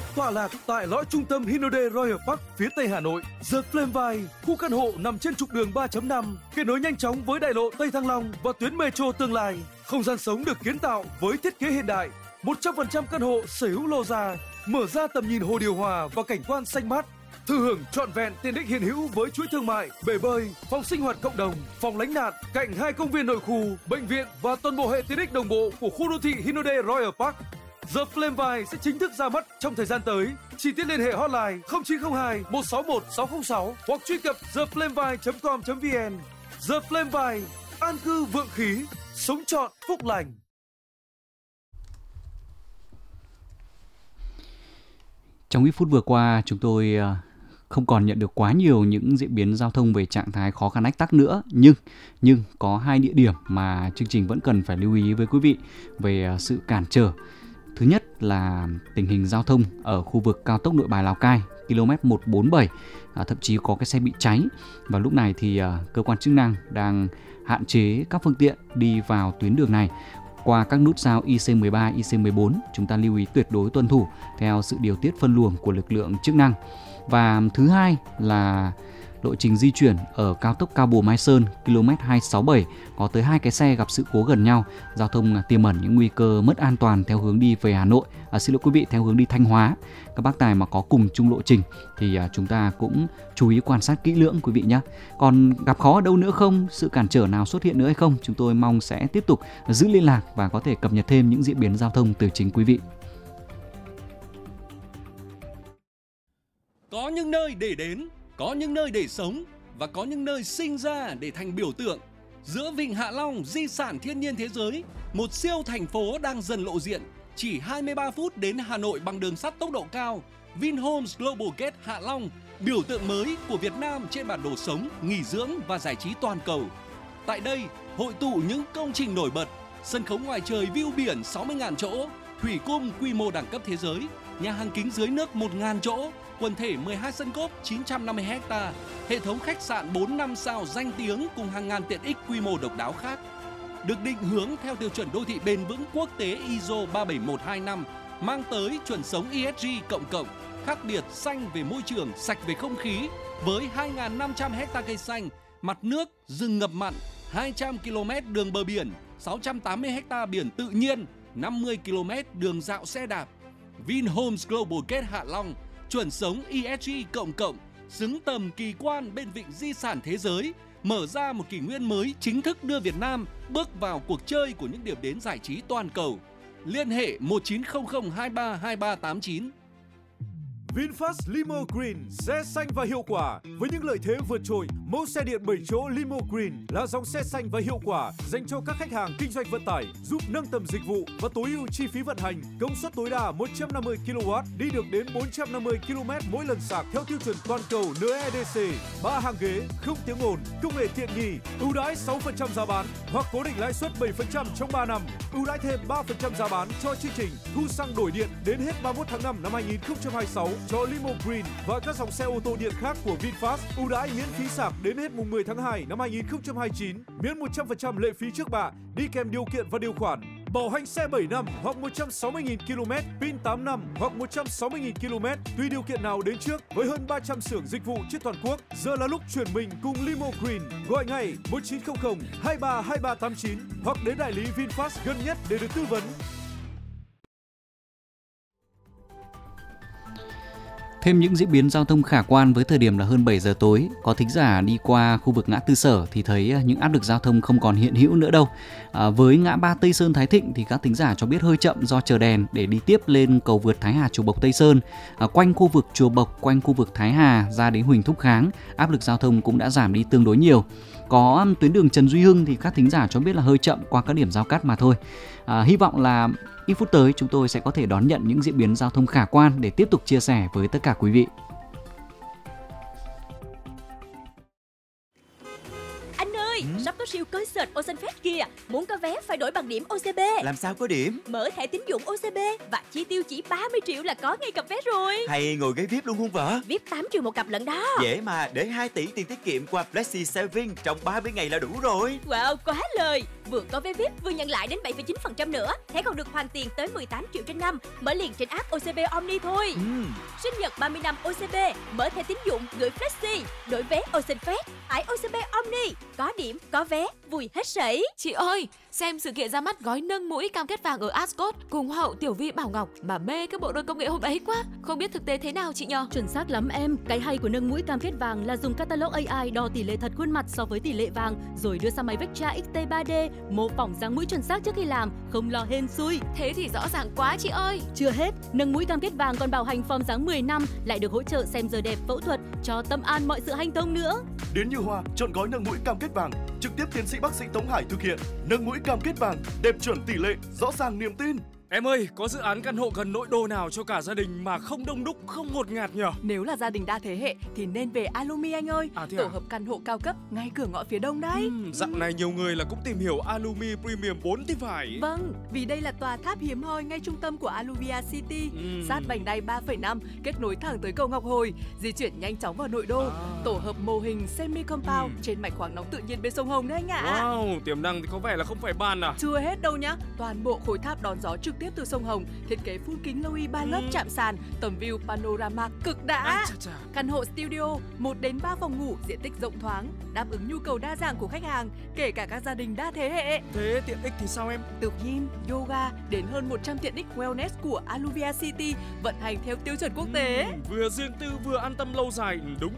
tọa lạc tại lõi trung tâm Hinode Royal Park phía Tây Hà Nội. The Flameville, khu căn hộ nằm trên trục đường 3.5, kết nối nhanh chóng với đại lộ Tây Thăng Long và tuyến metro tương lai. Không gian sống được kiến tạo với thiết kế hiện đại. 100% căn hộ sở hữu lô ra, mở ra tầm nhìn hồ điều hòa và cảnh quan xanh mát. Thừa hưởng trọn vẹn tiện ích hiện hữu với chuỗi thương mại, bể bơi, phòng sinh hoạt cộng đồng, phòng lánh nạn, cạnh 2 công viên nội khu, bệnh viện và toàn bộ hệ tiện ích đồng bộ của khu đô thị Hinode Royal Park. The Flameville sẽ chính thức ra mắt trong thời gian tới. Chi tiết liên hệ hotline 0902 161 606 hoặc truy cập theflameville.com.vn. The Flameville, an cư vượng khí, sống trọn phúc lành. Trong ít phút vừa qua, chúng tôi không còn nhận được quá nhiều những diễn biến giao thông về trạng thái khó khăn ách tắc nữa. Nhưng có 2 địa điểm mà chương trình vẫn cần phải lưu ý với quý vị về sự cản trở. Thứ nhất là tình hình giao thông ở khu vực cao tốc Nội Bài Lào Cai, km 147, thậm chí có cái xe bị cháy. Và lúc này thì cơ quan chức năng đang hạn chế các phương tiện đi vào tuyến đường này. Qua các nút giao IC13, IC14, chúng ta lưu ý tuyệt đối tuân thủ theo sự điều tiết phân luồng của lực lượng chức năng. Và thứ hai là lộ trình di chuyển ở cao tốc Cao Bồ Mai Sơn, km 267, có tới 2 cái xe gặp sự cố gần nhau, giao thông tiềm ẩn những nguy cơ mất an toàn theo hướng đi về Hà Nội. Xin lỗi quý vị, theo hướng đi Thanh Hóa. Các bác tài mà có cùng chung lộ trình thì chúng ta cũng chú ý quan sát kỹ lưỡng quý vị nhé. Còn gặp khó ở đâu nữa không, sự cản trở nào xuất hiện nữa hay không, chúng tôi mong sẽ tiếp tục giữ liên lạc và có thể cập nhật thêm những diễn biến giao thông từ chính quý vị. Có những nơi để đến, có những nơi để sống và có những nơi sinh ra để thành biểu tượng. Giữa Vịnh Hạ Long, di sản thiên nhiên thế giới, một siêu thành phố đang dần lộ diện. Chỉ 23 phút đến Hà Nội bằng đường sắt tốc độ cao. Vinhomes Global Gate Hạ Long, biểu tượng mới của Việt Nam trên bản đồ sống, nghỉ dưỡng và giải trí toàn cầu. Tại đây, hội tụ những công trình nổi bật, sân khấu ngoài trời view biển 60.000 chỗ, thủy cung quy mô đẳng cấp thế giới, nhà hàng kính dưới nước 1.000 chỗ, quần thể 12 sân golf 950 ha, hệ thống khách sạn 4-5 sao danh tiếng cùng hàng ngàn tiện ích quy mô độc đáo khác. Được định hướng theo tiêu chuẩn đô thị bền vững quốc tế ISO 37125, mang tới chuẩn sống ESG cộng, khác biệt xanh về môi trường, sạch về không khí, với 2.500 ha cây xanh, mặt nước, rừng ngập mặn, 200 km đường bờ biển, 680 ha biển tự nhiên, 50 km đường dạo xe đạp. Vinhomes Global Gate Hạ Long, chuẩn sống ESG cộng, xứng tầm kỳ quan bên vịnh di sản thế giới, mở ra một kỷ nguyên mới chính thức đưa Việt Nam bước vào cuộc chơi của những điểm đến giải trí toàn cầu. Liên hệ 1900 23 2389. VinFast Limo Green, xe xanh và hiệu quả. Với những lợi thế vượt trội, mẫu xe điện 7 chỗ Limo Green là dòng xe xanh và hiệu quả dành cho các khách hàng kinh doanh vận tải, giúp nâng tầm dịch vụ và tối ưu chi phí vận hành. Công suất tối đa 150 kW, đi được đến 450 km mỗi lần sạc theo tiêu chuẩn toàn cầu NEDC. 3 hàng ghế, không tiếng ồn, công nghệ tiện nghi, ưu đãi 6% giá bán hoặc cố định lãi suất 7% trong 3 năm. Ưu đãi thêm 3% giá bán cho chương trình thu xăng đổi điện đến hết 31 tháng 5 năm 2026. Cho Limo Green và các dòng xe ô tô điện khác của VinFast, ưu đãi miễn phí sạc đến hết mùng 10 tháng 2 năm 2029, miễn 100% lệ phí trước bạ, đi kèm điều kiện và điều khoản. Bảo hành xe 7 năm hoặc 160.000 km, pin 8 năm hoặc 160.000 km, tùy điều kiện nào đến trước, với hơn 300 xưởng dịch vụ trên toàn quốc. Giờ là lúc chuyển mình cùng Limo Green. Gọi ngay 1900 23 2389 hoặc đến đại lý VinFast gần nhất để được tư vấn. Thêm những diễn biến giao thông khả quan với thời điểm là hơn 7 giờ tối, có thính giả đi qua khu vực ngã tư Sở thì thấy những áp lực giao thông không còn hiện hữu nữa đâu. Với ngã ba Tây Sơn Thái Thịnh thì các thính giả cho biết hơi chậm do chờ đèn để đi tiếp lên cầu vượt Thái Hà Chùa Bộc Tây Sơn. Quanh khu vực Chùa Bộc, quanh khu vực Thái Hà ra đến Huỳnh Thúc Kháng, áp lực giao thông cũng đã giảm đi tương đối nhiều. Có tuyến đường Trần Duy Hưng thì các thính giả cho biết là hơi chậm qua các điểm giao cắt mà thôi. Hy vọng là ít phút tới chúng tôi sẽ có thể đón nhận những diễn biến giao thông khả quan để tiếp tục chia sẻ với tất cả quý vị. Anh ơi, sắp có siêu cối concert Oceanfest kìa. Muốn có vé phải đổi bằng điểm OCB. Làm sao có điểm? Mở thẻ tín dụng OCB và chi tiêu chỉ 30 triệu là có ngay cặp vé rồi. Hay ngồi ghế VIP luôn không vợ? VIP 8 triệu một cặp lận đó. Dễ mà, để 2 tỷ tiền tiết kiệm qua Flexi Saving trong 30 ngày là đủ rồi. Wow, quá lời. Vừa có vé VIP vừa nhận lại đến 7,9% nữa. Thẻ còn được hoàn tiền tới 18 triệu trên năm. Mở liền trên app OCB Omni thôi. Sinh nhật 30 năm OCB, mở thẻ tín dụng gửi Flexi, đổi vé Oceanfest, tải OCB Omni, có điểm, có vé, vui hết sảy. Chị ơi, xem sự kiện ra mắt gói nâng mũi cam kết vàng ở Ascot cùng Hoa hậu Tiểu Vi Bảo Ngọc mà mê cái bộ đôi công nghệ hôm ấy quá. Không biết thực tế thế nào chị nhờ? Chuẩn xác lắm em. Cái hay của nâng mũi cam kết vàng là dùng catalog AI đo tỷ lệ thật khuôn mặt so với tỷ lệ vàng, rồi đưa sang máy Vectra XT 3D mô phỏng dáng mũi chuẩn xác trước khi làm, không lo hên xui. Thế thì rõ ràng quá chị ơi. Chưa hết, nâng mũi cam kết vàng còn bảo hành form dáng 10 năm, lại được hỗ trợ xem giờ đẹp, phẫu thuật, cho tâm an mọi sự hanh thông nữa. Đến Như Hoa, chọn gói nâng mũi cam kết vàng, trực tiếp tiến sĩ bác sĩ Tống Hải thực hiện. Nâng mũi cam kết vàng, đẹp chuẩn tỷ lệ, rõ ràng niềm tin. Em ơi, có dự án căn hộ gần nội đô nào cho cả gia đình mà không đông đúc, không ngột ngạt nhỉ? Nếu là gia đình đa thế hệ thì nên về Alumi anh ơi. Tổ hợp căn hộ cao cấp ngay cửa ngõ phía đông đấy. Dạo này nhiều người là cũng tìm hiểu Alumi Premium 4 thì phải. Vâng, vì đây là tòa tháp hiếm hoi ngay trung tâm của Aluvia City, sát vành đai 3,5, kết nối thẳng tới cầu Ngọc Hồi, di chuyển nhanh chóng vào nội đô. Tổ hợp mô hình semi compound trên mạch khoáng nóng tự nhiên bên sông Hồng đấy anh ạ. Wow, tiềm năng thì có vẻ là không phải bàn à? Chưa hết đâu nhá, toàn bộ khối tháp đón gió trực tiếp từ sông Hồng, thiết kế phun kính lâu 3 lớp chạm sàn, tầm view panorama cực đã. Căn hộ studio 1 đến 3 phòng ngủ, diện tích rộng thoáng, đáp ứng nhu cầu đa dạng của khách hàng, kể cả các gia đình đa thế hệ. Thế tiện ích thì sao em? Từ gym, yoga đến hơn 100 tiện ích wellness của Aluvia City vận hành theo tiêu chuẩn quốc tế. Vừa riêng tư vừa an tâm lâu dài, đúng